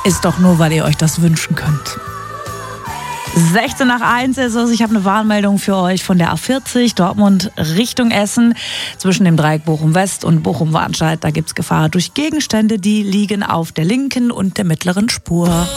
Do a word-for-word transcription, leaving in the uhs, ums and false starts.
Ist doch nur, weil ihr euch das wünschen könnt. sechzehn nach eins ist es. Ich habe eine Warnmeldung für euch von der A vierzig, Dortmund Richtung Essen. Zwischen dem Dreieck Bochum-West und Bochum-Warnscheid, da gibt es Gefahr durch Gegenstände, die liegen auf der linken und der mittleren Spur.